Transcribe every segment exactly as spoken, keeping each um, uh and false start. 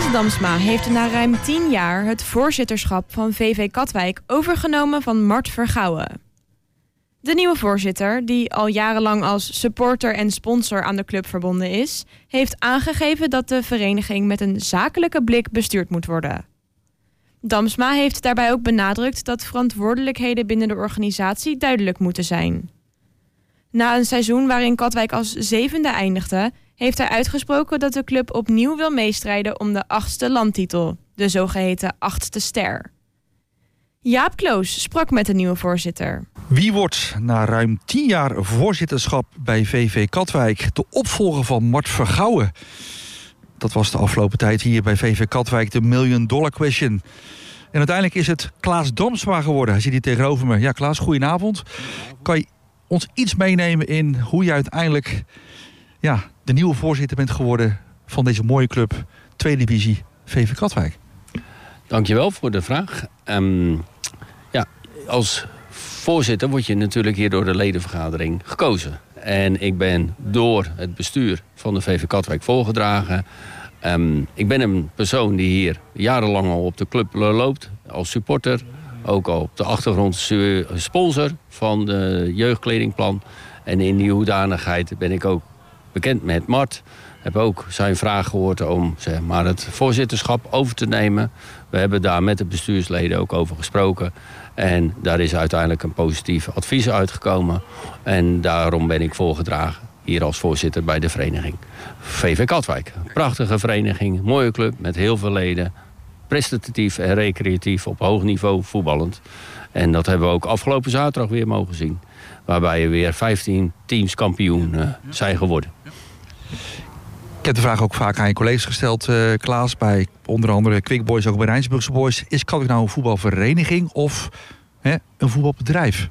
Klaas Damsma heeft na ruim tien jaar het voorzitterschap van V V Katwijk overgenomen van Mart Vergouwen. De nieuwe voorzitter, die al jarenlang als supporter en sponsor aan de club verbonden is, heeft aangegeven dat de vereniging met een zakelijke blik bestuurd moet worden. Damsma heeft daarbij ook benadrukt dat verantwoordelijkheden binnen de organisatie duidelijk moeten zijn. Na een seizoen waarin Katwijk als zevende eindigde, heeft hij uitgesproken dat de club opnieuw wil meestrijden om de achtste landtitel, de zogeheten achtste ster. Jaap Kloos sprak met de nieuwe voorzitter. Wie wordt na ruim tien jaar voorzitterschap bij V V Katwijk de opvolger van Mart Vergouwen? Dat was de afgelopen tijd hier bij V V Katwijk de million dollar question. En uiteindelijk is het Klaas Damsma geworden. Hij zit hier tegenover me. Ja, Klaas, goedenavond. Kan je ons iets meenemen in hoe je uiteindelijk ja, de nieuwe voorzitter bent geworden van deze mooie club, tweede divisie V V Katwijk? Dankjewel voor de vraag. Um, ja, als voorzitter word je natuurlijk hier door de ledenvergadering gekozen. En ik ben door het bestuur van de V V Katwijk voorgedragen. Um, ik ben een persoon die hier jarenlang al op de club loopt, als supporter. Ook al op de achtergrond sponsor van de jeugdkledingplan. En in die hoedanigheid ben ik ook bekend met Mart. Heb ook zijn vraag gehoord om zeg maar, het voorzitterschap over te nemen. We hebben daar met de bestuursleden ook over gesproken. En daar is uiteindelijk een positief advies uitgekomen. En daarom ben ik voorgedragen hier als voorzitter bij de vereniging V V Katwijk. Een prachtige vereniging, mooie club met heel veel leden. Prestatief en recreatief op hoog niveau voetballend. En dat hebben we ook afgelopen zaterdag weer mogen zien. Waarbij er weer vijftien teams kampioen uh, zijn geworden. Ik heb de vraag ook vaak aan je collega's gesteld, uh, Klaas. Bij onder andere Quick Boys, ook bij Rijnsburgse Boys. Is Katwijk nou een voetbalvereniging of hè, een voetbalbedrijf?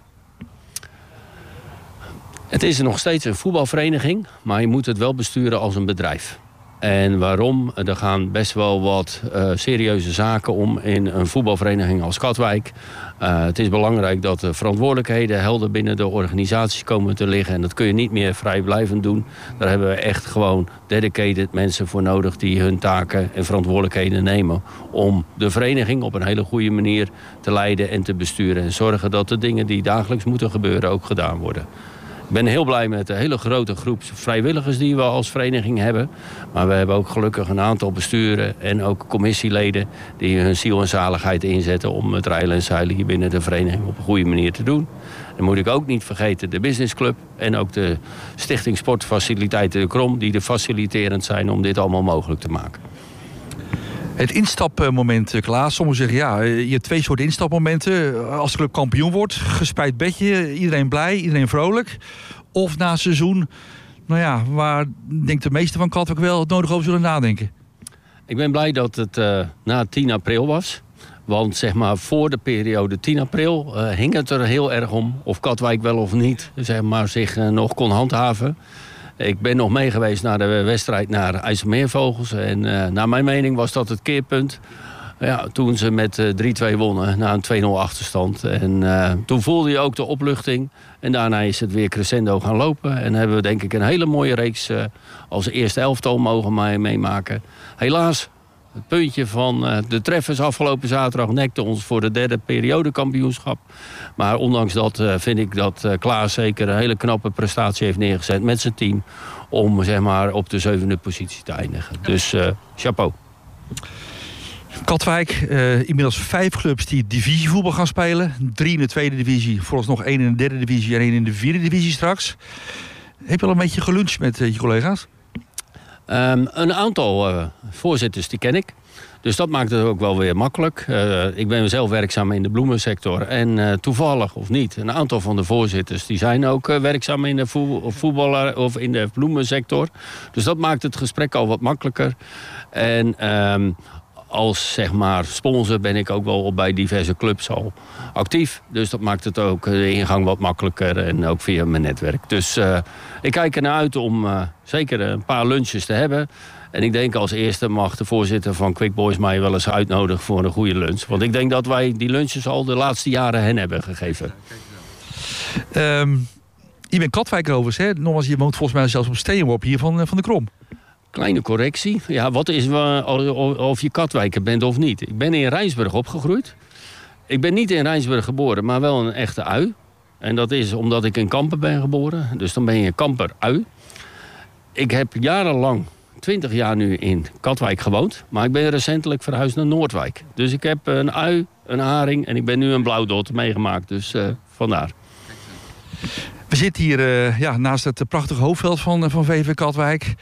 Het is nog steeds een voetbalvereniging, maar je moet het wel besturen als een bedrijf. En waarom? Er gaan best wel wat uh, serieuze zaken om in een voetbalvereniging als Katwijk. Uh, het is belangrijk dat de verantwoordelijkheden helder binnen de organisatie komen te liggen. En dat kun je niet meer vrijblijvend doen. Daar hebben we echt gewoon dedicated mensen voor nodig die hun taken en verantwoordelijkheden nemen. Om de vereniging op een hele goede manier te leiden en te besturen. En zorgen dat de dingen die dagelijks moeten gebeuren ook gedaan worden. Ik ben heel blij met de hele grote groep vrijwilligers die we als vereniging hebben. Maar we hebben ook gelukkig een aantal besturen en ook commissieleden die hun ziel en zaligheid inzetten om het rijlen en zeilen hier binnen de vereniging op een goede manier te doen. Dan moet ik ook niet vergeten de businessclub en ook de Stichting Sportfaciliteiten de Krom die er faciliterend zijn om dit allemaal mogelijk te maken. Het instapmoment, Klaas. Sommigen zeggen ja, je hebt twee soorten instapmomenten. Als de club kampioen wordt, gespreid bedje, iedereen blij, iedereen vrolijk. Of na een seizoen, nou ja, waar denkt de meeste van Katwijk wel het nodig over zullen nadenken? Ik ben blij dat het uh, na tien april was. Want zeg maar voor de periode tien april uh, hing het er heel erg om of Katwijk wel of niet zeg maar, zich uh, nog kon handhaven. Ik ben nog mee geweest naar de wedstrijd naar IJsselmeervogels. En uh, naar mijn mening was dat het keerpunt. Ja, toen ze met uh, drie twee wonnen na een twee nul achterstand. En uh, toen voelde je ook de opluchting. En daarna is het weer crescendo gaan lopen. En hebben we denk ik een hele mooie reeks uh, als eerste elftal mogen meemaken. Helaas, het puntje van uh, de treffers afgelopen zaterdag nekte ons voor de derde periodekampioenschap. Maar ondanks dat uh, vind ik dat uh, Klaas zeker een hele knappe prestatie heeft neergezet met zijn team. Om zeg maar, op de zevende positie te eindigen. Dus uh, chapeau. Katwijk, uh, inmiddels vijf clubs die divisievoetbal gaan spelen. Drie in de tweede divisie, vooralsnog één in de derde divisie en één in de vierde divisie straks. Heb je al een beetje geluncht met uh, je collega's? Um, een aantal uh, voorzitters die ken ik. Dus dat maakt het ook wel weer makkelijk. Uh, ik ben zelf werkzaam in de bloemensector. En uh, toevallig of niet, een aantal van de voorzitters die zijn ook uh, werkzaam in de voetballer of in de bloemensector. Dus dat maakt het gesprek al wat makkelijker. En um, als zeg maar sponsor ben ik ook wel bij diverse clubs al actief. Dus dat maakt het ook de ingang wat makkelijker en ook via mijn netwerk. Dus uh, ik kijk ernaar uit om uh, zeker een paar lunches te hebben. En ik denk als eerste mag de voorzitter van Quick Boys mij wel eens uitnodigen voor een goede lunch. Want ik denk dat wij die lunches al de laatste jaren hen hebben gegeven. Um, je bent Katwijker overigens, hè? Nogmaals, je woont volgens mij zelfs op Steenworp hier van, van de Krom. Kleine correctie. Ja, wat is uh, of je Katwijker bent of niet? Ik ben in Rijnsburg opgegroeid. Ik ben niet in Rijnsburg geboren, maar wel een echte ui. En dat is omdat ik in Kampen ben geboren. Dus dan ben je Kamper-ui. Ik heb jarenlang, twintig jaar nu in Katwijk gewoond. Maar ik ben recentelijk verhuisd naar Noordwijk. Dus ik heb een ui, een haring en ik ben nu een blauwdot meegemaakt. Dus uh, vandaar. We zitten hier uh, ja, naast het prachtige hoofdveld van, van V V Katwijk.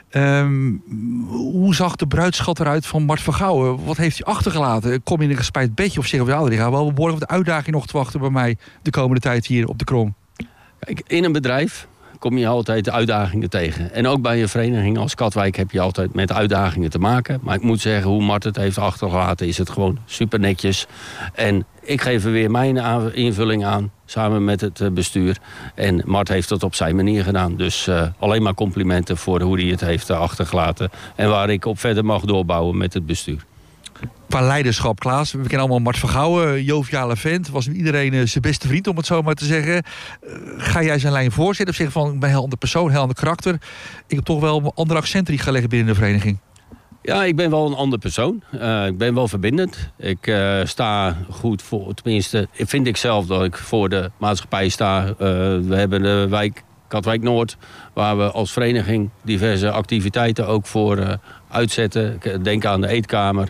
Um, hoe zag de bruidschat eruit van Mart Vergouwen? Wat heeft hij achtergelaten? Kom je in een gespijt bedje of zeggen we, ja, er gaan wel behoorlijk wat uitdagingen nog te wachten bij mij de komende tijd hier op de Krom? Kijk, in een bedrijf kom je altijd uitdagingen tegen. En ook bij een vereniging als Katwijk heb je altijd met uitdagingen te maken. Maar ik moet zeggen, hoe Mart het heeft achtergelaten, is het gewoon super netjes. En ik geef er weer mijn invulling aan, samen met het bestuur. En Mart heeft het op zijn manier gedaan. Dus uh, alleen maar complimenten voor hoe hij het heeft achtergelaten. En waar ik op verder mag doorbouwen met het bestuur. Qua leiderschap, Klaas. We kennen allemaal Mart Vergouwen, joviale vent. Was met iedereen uh, zijn beste vriend, om het zo maar te zeggen. Uh, ga jij zijn lijn voorzetten of zeggen van, ik ben een heel ander persoon, een heel ander karakter. Ik heb toch wel andere accenten die ik ga leggen binnen de vereniging. Ja, ik ben wel een ander persoon. Uh, ik ben wel verbindend. Ik uh, sta goed voor, tenminste, vind ik zelf dat ik voor de maatschappij sta. Uh, we hebben de wijk Katwijk Noord, waar we als vereniging diverse activiteiten ook voor uh, uitzetten. Ik denk aan de eetkamer.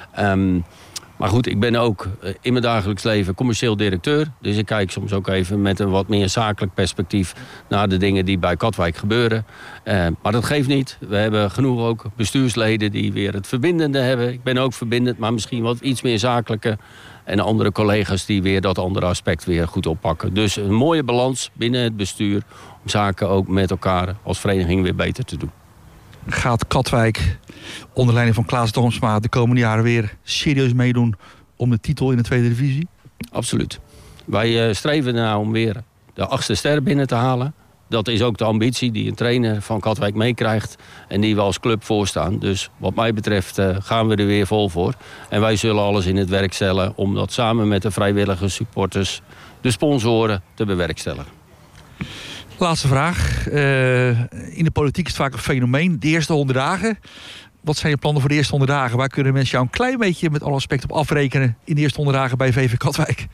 Um, maar goed, ik ben ook in mijn dagelijks leven commercieel directeur. Dus ik kijk soms ook even met een wat meer zakelijk perspectief naar de dingen die bij Katwijk gebeuren. Uh, maar dat geeft niet. We hebben genoeg ook bestuursleden die weer het verbindende hebben. Ik ben ook verbindend, maar misschien wat iets meer zakelijke. En andere collega's die weer dat andere aspect weer goed oppakken. Dus een mooie balans binnen het bestuur om zaken ook met elkaar als vereniging weer beter te doen. Gaat Katwijk onder leiding van Klaas Domsma de komende jaren weer serieus meedoen om de titel in de tweede divisie? Absoluut. Wij uh, streven ernaar om weer de achtste ster binnen te halen. Dat is ook de ambitie die een trainer van Katwijk meekrijgt en die we als club voorstaan. Dus wat mij betreft uh, gaan we er weer vol voor. En wij zullen alles in het werk stellen om dat samen met de vrijwillige supporters, de sponsoren, te bewerkstelligen. Laatste vraag. Uh, in de politiek is het vaak een fenomeen. De eerste honderd dagen. Wat zijn je plannen voor de eerste honderd dagen? Waar kunnen mensen jou een klein beetje met alle aspecten op afrekenen in de eerste honderd dagen bij V V Katwijk?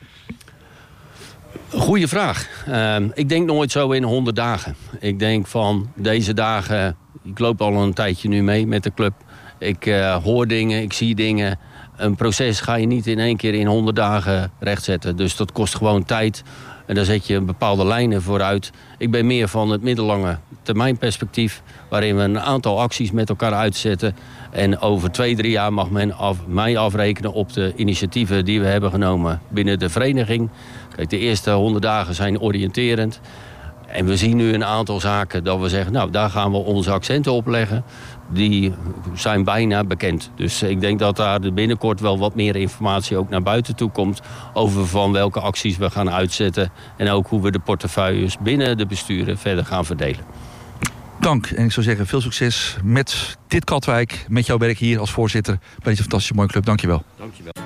Goeie vraag. Uh, ik denk nooit zo in honderd dagen. Ik denk van deze dagen, ik loop al een tijdje nu mee met de club. Ik uh, hoor dingen, ik zie dingen. Een proces ga je niet in één keer in honderd dagen rechtzetten. Dus dat kost gewoon tijd. En daar zet je bepaalde lijnen vooruit. Ik ben meer van het middellange termijn perspectief, waarin we een aantal acties met elkaar uitzetten. En over twee, drie jaar mag men af, mij afrekenen op de initiatieven die we hebben genomen binnen de vereniging. Kijk, de eerste honderd dagen zijn oriënterend. En we zien nu een aantal zaken dat we zeggen, nou, daar gaan we onze accenten op leggen. Die zijn bijna bekend. Dus ik denk dat daar binnenkort wel wat meer informatie ook naar buiten toe komt over van welke acties we gaan uitzetten en ook hoe we de portefeuilles binnen de besturen verder gaan verdelen. Dank. En ik zou zeggen, veel succes met dit Katwijk, met jouw werk hier als voorzitter bij deze fantastische mooie club. Dank je wel. Dank je wel.